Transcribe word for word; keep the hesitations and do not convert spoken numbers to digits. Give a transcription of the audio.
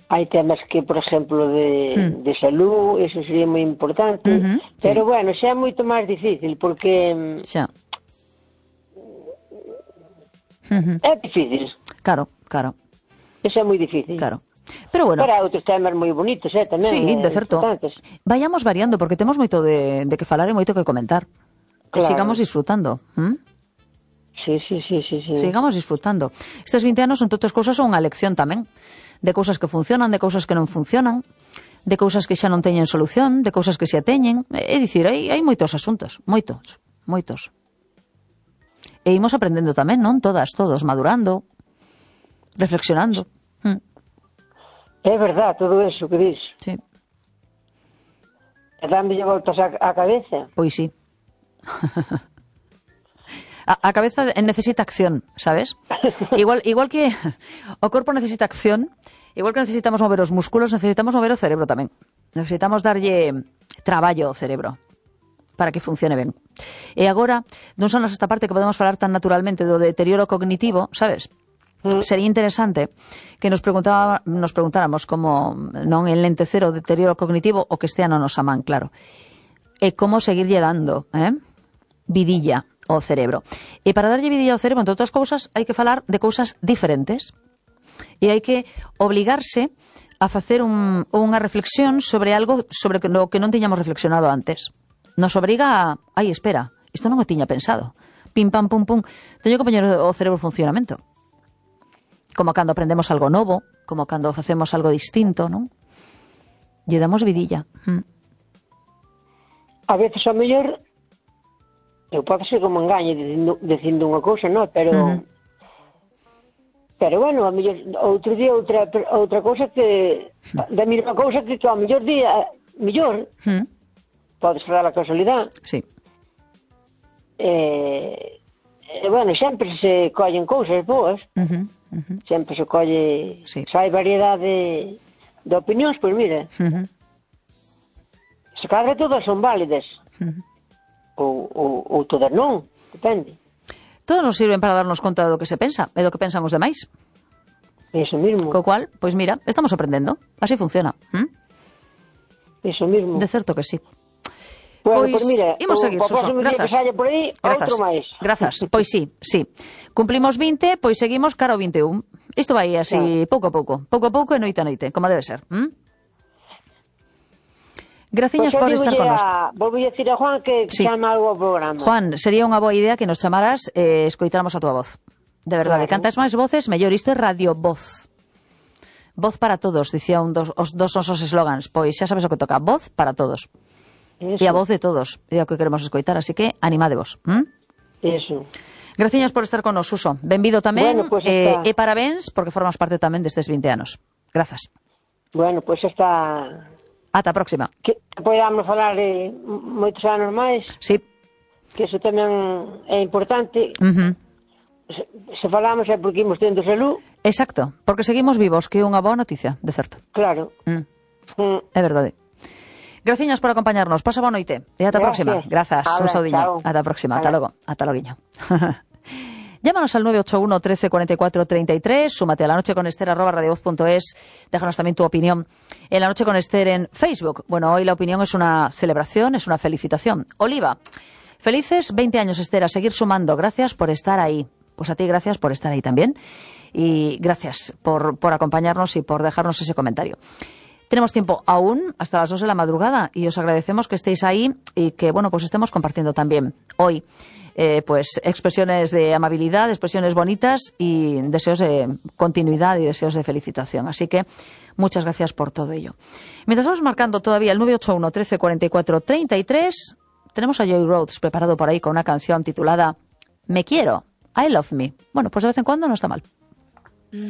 Hai temas que, por exemplo, de, mm. de salud, eso sería moi importante, uh-huh, pero sí. bueno, xa é moito máis difícil, porque xa. Uh-huh. É difícil. Claro, claro. Eso é moi difícil. Claro. Pero bueno. Pero hai outros temas moi bonitos, eh, tamén. Sí, de certo. Vayamos variando, porque temos moito de, de que falar e moito que comentar. Claro. E sigamos disfrutando. ¿Mm? Sí, sí, sí, sí, sí. Sigamos disfrutando. Estes vinte anos, entre outras cousas, son unha lección tamén. De cousas que funcionan, de cousas que non funcionan, de cousas que xa non teñen solución, de cousas que xa teñen. É dicir, hai, hai moitos asuntos. Moitos, moitos. E imos aprendendo tamén, non? Todas, todos, madurando, reflexionando. Mm. É verdad, todo eso que dis. Sí. E dándolle voltas á, á cabeza. Pois sí. a, a cabeza necesita acción, sabes? Igual, igual que o corpo necesita acción, igual que necesitamos mover os músculos, necesitamos mover o cerebro tamén. Necesitamos darlle traballo ao cerebro para que funcione ben. E agora, non son esta parte que podemos falar tan naturalmente do deterioro cognitivo, sabes? Mm. Sería interesante que nos preguntaba, nos preguntáramos como non enlentecer o deterioro cognitivo o que estea na nosa man, claro. E como seguirlle dando, eh? vidilla ao cerebro. E para darlle vidilla ao cerebro, entre outras cousas, hai que falar de cousas diferentes. E hai que obligarse a facer un, unha reflexión sobre algo sobre o que non tiñamos reflexionado antes. Nos obriga a... Ai, espera, isto non o tiña pensado. Pim, pam, pum, pum. Teño que poñer o cerebro en funcionamento. Como cando aprendemos algo novo, como cando facemos algo distinto, non? Lle damos vidilla. Mm. A veces, ao mellor, eu podo ser como engañe dicindo, dicindo unha cousa, non? Pero... Mm. Pero, bueno, ao mellor, outro día, outra, outra cousa que... Da mesma cousa que, que ao mellor día... Mellor... Mm. Podes falar a casualidade. Sí. E... E, bueno, sempre se collen cousas boas. Uh-huh. Uh-huh. Sempre se colle, sí. Se hai variedade de, de opinións, pois mira, uh-huh. se cadra todas son válidas, uh-huh. ou, ou, ou todas non, depende. Todos nos sirven para darnos conta do que se pensa e do que pensan os demais. Eso mismo. Co cual, pois mira, estamos aprendendo, así funciona. ¿Mm? Eso mismo. De certo que sí. Bueno, pois, pues mira, imos seguir, Suso, grazas. Que por aí, grazas. Outro máis. Grazas, pois sí, sí. Cumplimos vinte, pois seguimos cara ao vinte e un. Isto vai así, claro. pouco a pouco. Pouco a pouco e noite a noite, como debe ser. ¿Mm? Graciñas pues por estar connosco. Vou a decir a Juan que sí. chama algo ao programa. Juan, sería unha boa idea que nos chamaras e eh, escoitáramos a tua voz. De verdade, claro. Cantas máis voces, mellor. Isto é Radio Voz. Voz para todos, dicía un dos, os dos nosos eslogans. Pois xa sabes o que toca, voz para todos. Eso. E a voz de todos, é o que queremos escoitar, así que animadevos. ¿Mm? Eso. Graciñas por estar con nos, Suso. Benvido tamén, bueno, pues eh, e parabéns, porque formas parte tamén destes vinte anos. Grazas. Bueno, pois pues hasta... Ata a próxima. Que podamos falar de moitos anos máis. Sí. Que eso tamén é importante. Uh-huh. Se, se falamos é porque imos tendo salud. Exacto, porque seguimos vivos, que é unha boa noticia, de certo. Claro. Mm. Mm. É verdade. Graciñas por acompañarnos. Pasa boa noite. E ata a próxima. Grazas. Un saudiño. Ata a próxima. Ata logo. Ata loguiño. Llámanos al nueve ocho uno, trece, cuarenta y cuatro, treinta y tres. Súmate a La Noche con Esther arroba radiovoz punto es. Déjanos también tu opinión en La Noche con Esther en Facebook. Bueno, hoy la opinión es una celebración, es una felicitación. Oliva, felices veinte años, Esther, a seguir sumando. Gracias por estar ahí. Pues a ti gracias por estar ahí también. Y gracias por, por acompañarnos y por dejarnos ese comentario. Tenemos tiempo aún hasta las dos de la madrugada y os agradecemos que estéis ahí y que, bueno, pues estemos compartiendo también hoy, eh, pues, expresiones de amabilidad, expresiones bonitas y deseos de continuidad y deseos de felicitación. Así que muchas gracias por todo ello. Mientras vamos marcando todavía el nueve ocho uno, trece, cuarenta y cuatro, treinta y tres, tenemos a Joy Rhodes preparado por ahí con una canción titulada Me Quiero, I Love Me. Bueno, pues de vez en cuando no está mal.